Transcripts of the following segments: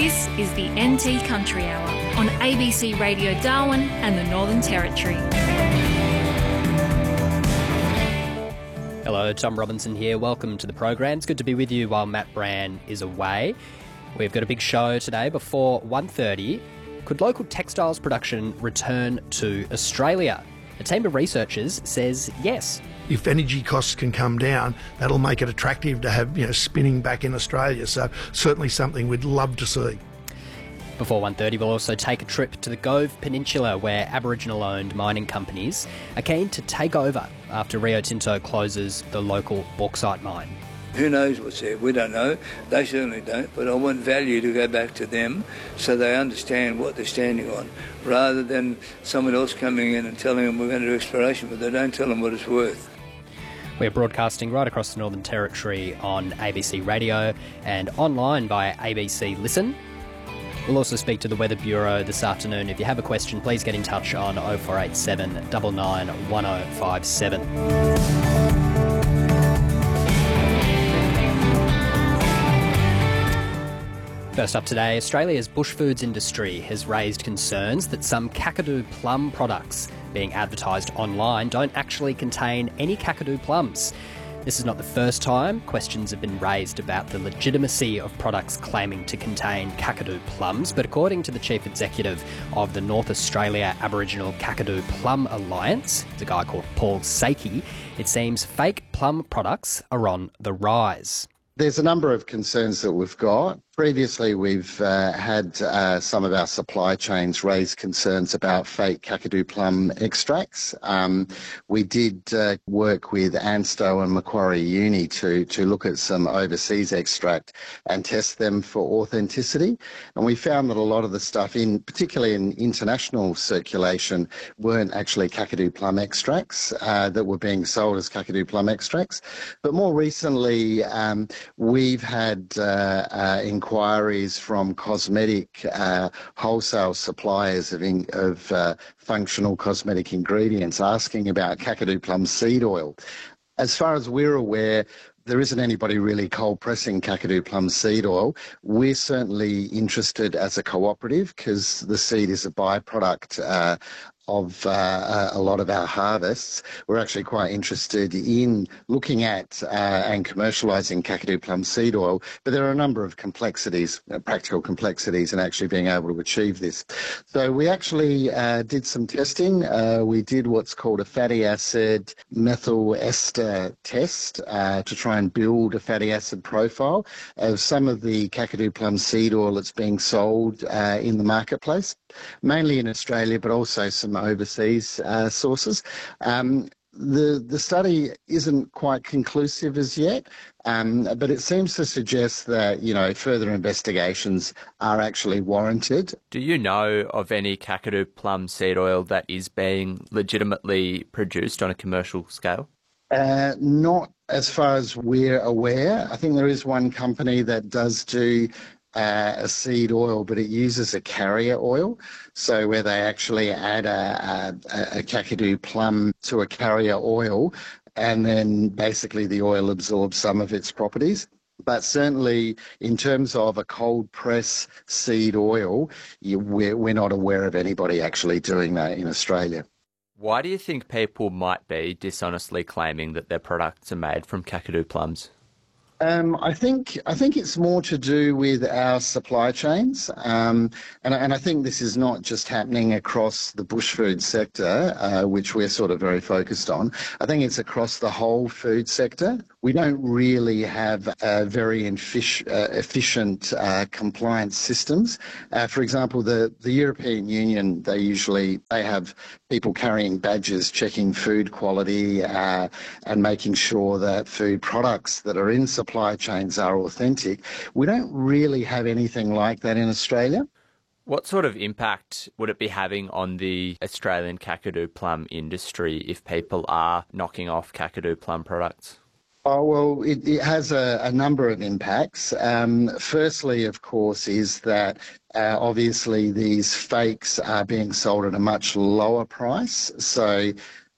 This is the NT Country Hour on ABC Radio Darwin and the Northern Territory. Hello, Tom Robinson here. Welcome to the program. It's good to be with you while Matt Brand is away. We've got a big show today before 1:30. Could local textiles production return to Australia? A team of researchers says yes. If energy costs can come down, that'll make it attractive to have, spinning back in Australia. So certainly something we'd love to see. Before 1:30, we'll also take a trip to the Gove Peninsula, where Aboriginal-owned mining companies are keen to take over after Rio Tinto closes the local bauxite mine. Who knows what's there? We don't know. They certainly don't. But I want value to go back to them so they understand what they're standing on, rather than someone else coming in and telling them we're going to do exploration, but they don't tell them what it's worth. We're broadcasting right across the Northern Territory on ABC Radio and online via ABC Listen. We'll also speak to the Weather Bureau this afternoon. If you have a question, please get in touch on 0487 99 1057. First up today, Australia's bush foods industry has raised concerns that some Kakadu plum products being advertised online don't actually contain any Kakadu plums. This is not the first time questions have been raised about the legitimacy of products claiming to contain Kakadu plums, but according to the Chief Executive of the North Australia Aboriginal Kakadu Plum Alliance, a guy called Paul Sakey, it seems fake plum products are on the rise. There's a number of concerns that we've got. Previously, we've had some of our supply chains raise concerns about fake Kakadu plum extracts. We did work with ANSTO and Macquarie Uni to look at some overseas extract and test them for authenticity. And we found that a lot of the stuff, particularly in international circulation, weren't actually Kakadu plum extracts that were being sold as Kakadu plum extracts. But more recently, we've had inquiries from cosmetic wholesale suppliers of functional cosmetic ingredients asking about Kakadu plum seed oil. As far as we're aware, there isn't anybody really cold pressing Kakadu plum seed oil. We're certainly interested as a cooperative because the seed is a byproduct of a lot of our harvests. We're actually quite interested in looking at and commercialising Kakadu plum seed oil, but there are a number of complexities, practical complexities in actually being able to achieve this. So we actually did some testing. We did what's called a fatty acid methyl ester test to try and build a fatty acid profile of some of the Kakadu plum seed oil that's being sold in the marketplace, mainly in Australia, but also some overseas sources. The study isn't quite conclusive as yet, but it seems to suggest that, further investigations are actually warranted. Do you know of any Kakadu plum seed oil that is being legitimately produced on a commercial scale? Not as far as we're aware. I think there is one company that does do a seed oil, but it uses a carrier oil, so where they actually add a Kakadu plum to a carrier oil, and then basically the oil absorbs some of its properties. But certainly in terms of a cold press seed oil, we're not aware of anybody actually doing that in Australia. Why do you think people might be dishonestly claiming that their products are made from Kakadu plums? I think it's more to do with our supply chains, and I think this is not just happening across the bush food sector, which we're sort of very focused on. I think it's across the whole food sector. We don't really have very efficient compliance systems. For example, the European Union, they have people carrying badges checking food quality and making sure that food products that are in supply chains are authentic. We don't really have anything like that in Australia. What sort of impact would it be having on the Australian Kakadu plum industry if people are knocking off Kakadu plum products? Oh, well, it has a number of impacts. Firstly, of course, is that obviously these fakes are being sold at a much lower price. So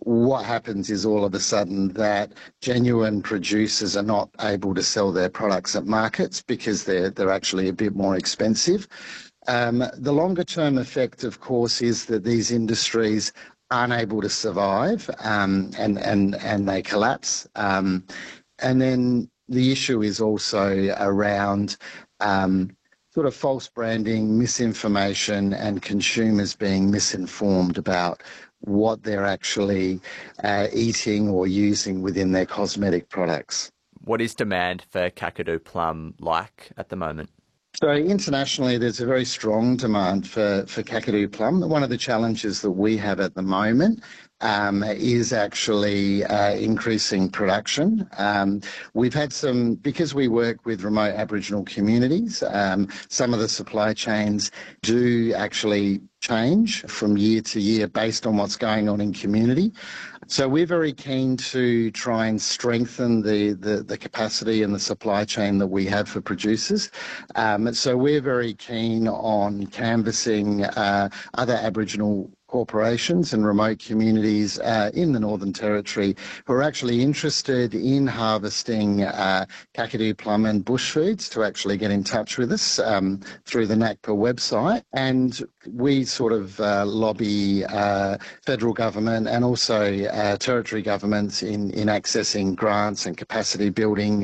what happens is all of a sudden that genuine producers are not able to sell their products at markets because they're actually a bit more expensive. The longer term effect, of course, is that these industries aren't able to survive and they collapse. And then the issue is also around sort of false branding, misinformation, and consumers being misinformed about what they're actually eating or using within their cosmetic products. What is demand for Kakadu plum like at the moment? So internationally, there's a very strong demand for Kakadu plum. One of the challenges that we have at the moment is actually increasing production. We've had some, because we work with remote Aboriginal communities, some of the supply chains do actually change from year to year based on what's going on in community. So we're very keen to try and strengthen the capacity and the supply chain that we have for producers. So we're very keen on canvassing other Aboriginal corporations and remote communities in the Northern Territory who are actually interested in harvesting Kakadu plum and bush foods to actually get in touch with us through the NACPA website. And we sort of lobby federal government and also territory governments in accessing grants and capacity building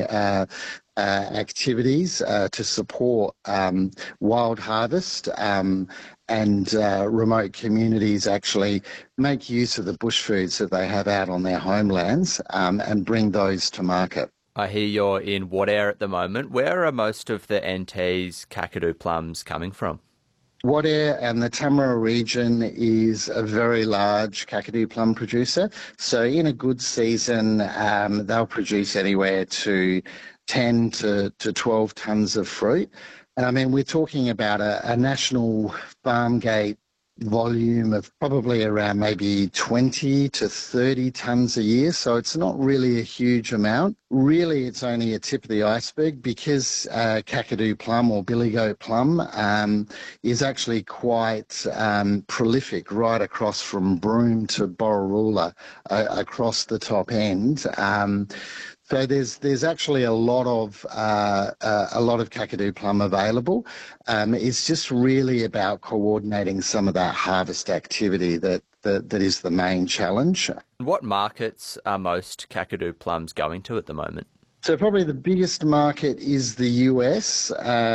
activities to support wild harvest and remote communities actually make use of the bush foods that they have out on their homelands and bring those to market. I hear you're in Wadair at the moment. Where are most of the NT's Kakadu plums coming from? Wadair and the Tamara region is a very large Kakadu plum producer. So in a good season, they'll produce anywhere to 10 to 12 tonnes of fruit. And I mean, we're talking about a national farm gate volume of probably around maybe 20 to 30 tonnes a year. So it's not really a huge amount. Really, it's only a tip of the iceberg because Kakadu plum or billy goat plum is actually quite prolific right across from Broome to Borroloola across the top end. So there's actually a lot of Kakadu plum available. It's just really about coordinating some of that harvest activity that is the main challenge. What markets are most Kakadu plums going to at the moment? So probably the biggest market is the US.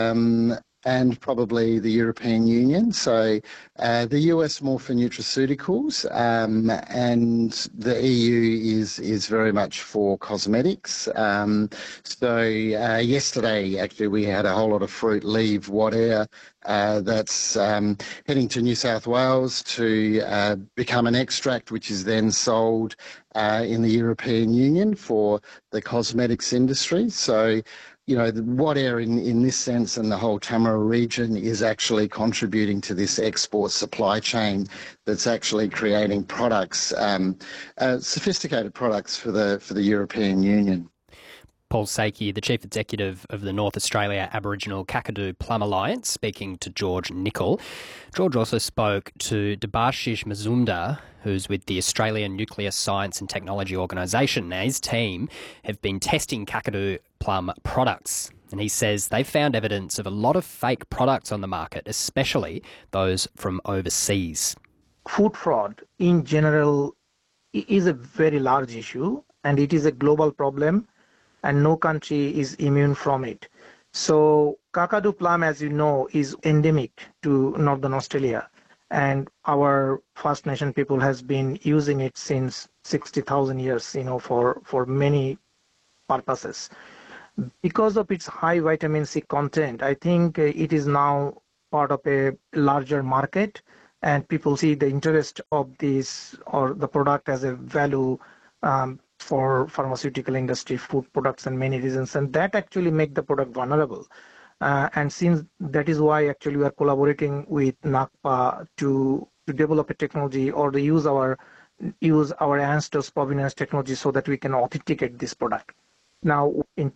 And probably the European Union. So the US more for nutraceuticals and the EU is very much for cosmetics. So yesterday, actually, we had a whole lot of fruit leave Wadair that's heading to New South Wales to become an extract which is then sold in the European Union for the cosmetics industry. So you know, Wadair in this sense and the whole Tamara region is actually contributing to this export supply chain that's actually creating products, sophisticated products for the European Union. Paul Saiki, the Chief Executive of the North Australia Aboriginal Kakadu Plum Alliance, speaking to George Nicol. George also spoke to Debashish Mazumdar, who's with the Australian Nuclear Science and Technology Organisation. Now, his team have been testing Kakadu plum products, and he says they've found evidence of a lot of fake products on the market, especially those from overseas. Food fraud in general is a very large issue, and it is a global problem, and no country is immune from it. So Kakadu plum, as you know, is endemic to Northern Australia, and our First Nation people has been using it since 60,000 years, you know, for many purposes. Because of its high vitamin C content, I think it is now part of a larger market, and people see the interest of this or the product as a value for pharmaceutical industry, food products, and many reasons, and that actually make the product vulnerable. And since that is why actually we are collaborating with NACPA to develop a technology or to use our ancestors' provenance technology so that we can authenticate this product. Now, in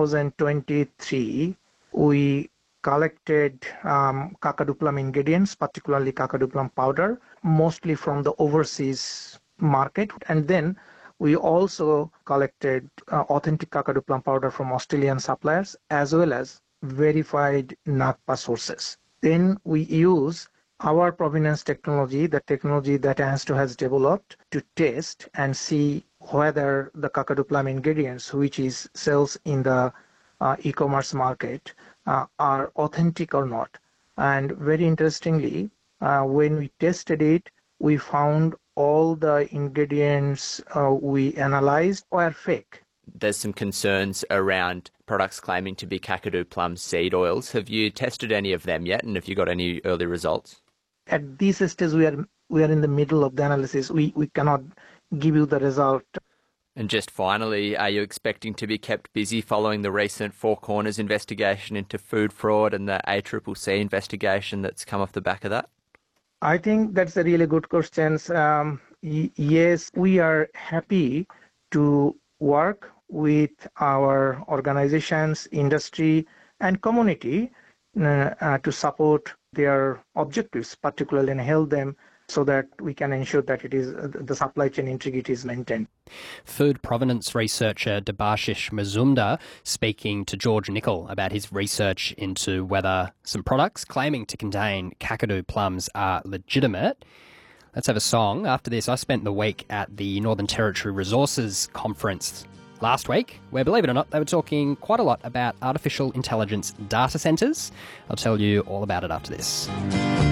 2023, we collected Kakadu plum ingredients, particularly Kakadu plum powder, mostly from the overseas market. And then we also collected authentic Kakadu plum powder from Australian suppliers as well as verified NAGPA sources. Then we use our provenance technology, the technology that ANSTO has developed, to test and see whether the Kakadu plum ingredients, which is sells in the e-commerce market, are authentic or not. And very interestingly, when we tested it, we found all the ingredients we analyzed were fake. There's some concerns around products claiming to be Kakadu plum seed oils. Have you tested any of them yet, and have you got any early results? At this stage, we are in the middle of the analysis. We cannot give you the result. And just finally, are you expecting to be kept busy following the recent Four Corners investigation into food fraud and the ACCC investigation that's come off the back of that? I think that's a really good question. Yes, we are happy to work with our organizations, industry, and community to support their objectives, particularly and help them so that we can ensure that it is the supply chain integrity is maintained. Food provenance researcher Debashish Mazumdar speaking to George Nicol about his research into whether some products claiming to contain Kakadu plums are legitimate. Let's have a song. After this, I spent the week at the Northern Territory Resources Conference last week, where, believe it or not, they were talking quite a lot about artificial intelligence data centres. I'll tell you all about it after this.